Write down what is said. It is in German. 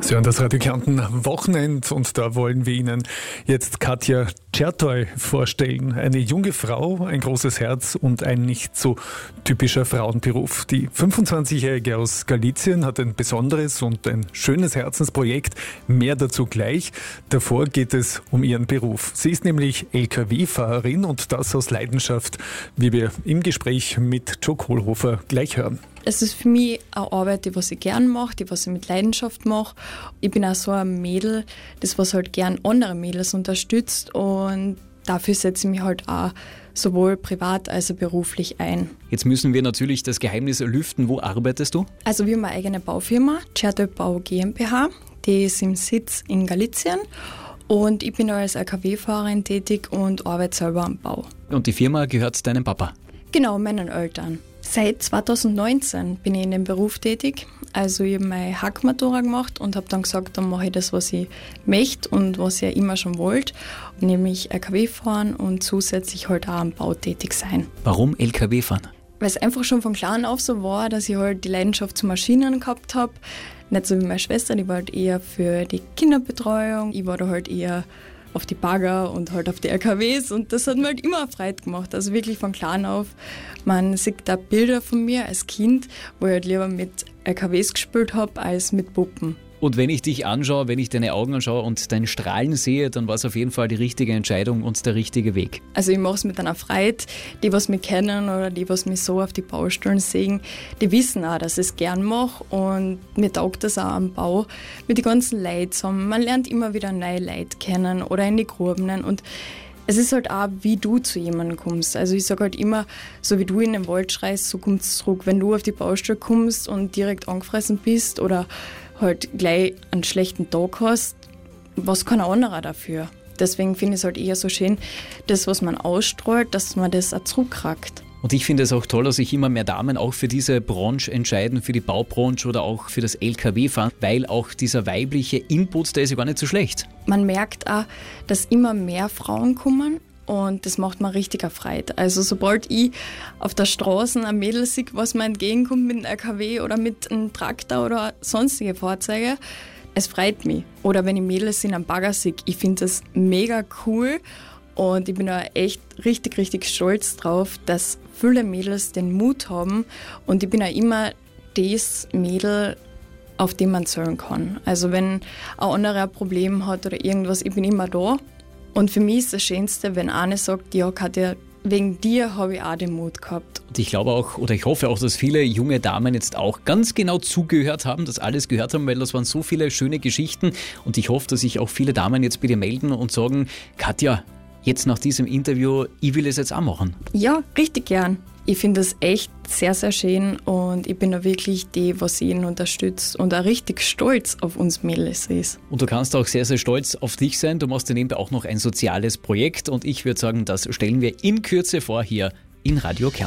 Sie hören das Radio Kärnten Wochenend und da wollen wir Ihnen jetzt Katja Czertoy vorstellen. Eine junge Frau, ein großes Herz und ein nicht so typischer Frauenberuf. Die 25-Jährige aus Galizien hat ein besonderes und ein schönes Herzensprojekt. Mehr dazu gleich. Davor geht es um ihren Beruf. Sie ist nämlich LKW-Fahrerin und das aus Leidenschaft, wie wir im Gespräch mit Joe Kohlhofer gleich hören. Es ist für mich eine Arbeit, die was ich gern mache, die was ich mit Leidenschaft mache. Ich bin auch so ein Mädel, das was halt gern andere Mädels unterstützt und dafür setze ich mich halt auch sowohl privat als auch beruflich ein. Jetzt müssen wir natürlich das Geheimnis lüften. Wo arbeitest du? Also wir haben eine eigene Baufirma, Czertoy Bau GmbH, die ist im Sitz in Galizien und ich bin als LKW-Fahrerin tätig und arbeite selber am Bau. Und die Firma gehört deinem Papa? Genau, meinen Eltern. Seit 2019 bin ich in dem Beruf tätig. Also ich habe meine Hackmatura gemacht und habe dann gesagt, dann mache ich das, was ich möchte und was ich ja immer schon wollte, nämlich LKW fahren und zusätzlich halt auch am Bau tätig sein. Warum LKW fahren? Weil es einfach schon von klein auf so war, dass ich halt die Leidenschaft zu Maschinen gehabt habe. Nicht so wie meine Schwester, die war halt eher für die Kinderbetreuung. Ich war da halt eher auf die Bagger und halt auf die LKWs und das hat mir halt immer Freude gemacht, also wirklich von klein auf. Man sieht da Bilder von mir als Kind, wo ich halt lieber mit LKWs gespielt habe als mit Puppen. Und wenn ich dich anschaue, wenn ich deine Augen anschaue und dein Strahlen sehe, dann war es auf jeden Fall die richtige Entscheidung und der richtige Weg. Also ich mache es mit einer Freude. Die, was mich kennen oder die, was mich so auf die Baustellen sehen, die wissen auch, dass ich es gern mache und mir taugt das auch am Bau mit den ganzen Leuten zusammen. Man lernt immer wieder neue Leute kennen oder in die Gruben und es ist halt auch, wie du zu jemandem kommst. Also ich sage halt immer, so wie du in den Wald schreist, so kommt es zurück. Wenn du auf die Baustelle kommst und direkt angefressen bist oder halt gleich einen schlechten Tag hast, was kann ein anderer dafür? Deswegen finde ich es halt eher so schön, das, was man ausstrahlt, dass man das auch zurückkriegt. Und ich finde es auch toll, dass sich immer mehr Damen auch für diese Branche entscheiden, für die Baubranche oder auch für das LKW-Fahren, weil auch dieser weibliche Input, der ist ja gar nicht so schlecht. Man merkt auch, dass immer mehr Frauen kommen und das macht mir richtig Freude. Also sobald ich auf der Straße ein Mädel sehe, was mir entgegenkommt mit einem LKW oder mit einem Traktor oder sonstige Fahrzeuge, es freut mich. Oder wenn ich Mädels in einem Bagger sehe, ich finde das mega cool. Und ich bin da echt richtig, richtig stolz drauf, dass viele Mädels den Mut haben. Und ich bin auch immer das Mädel, auf dem man zählen kann. Also wenn ein anderer ein Problem hat oder irgendwas, ich bin immer da. Und für mich ist das Schönste, wenn eine sagt, ja Katja, wegen dir habe ich auch den Mut gehabt. Und ich glaube auch, oder ich hoffe auch, dass viele junge Damen jetzt auch ganz genau zugehört haben, das alles gehört haben, weil das waren so viele schöne Geschichten. Und ich hoffe, dass sich auch viele Damen jetzt bei dir melden und sagen, Katja, jetzt nach diesem Interview, ich will es jetzt auch machen. Ja, richtig gern. Ich finde das echt sehr, sehr schön und ich bin da wirklich die, was ihn unterstützt und auch richtig stolz auf uns Mädels ist. Und du kannst auch sehr, sehr stolz auf dich sein. Du machst ja nebenbei auch noch ein soziales Projekt und ich würde sagen, das stellen wir in Kürze vor hier in Radio Kärnten.